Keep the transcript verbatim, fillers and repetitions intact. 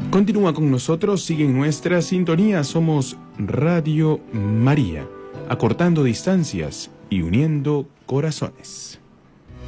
Continúa con nosotros, sigue en nuestra sintonía, somos Radio María, acortando distancias y uniendo corazones.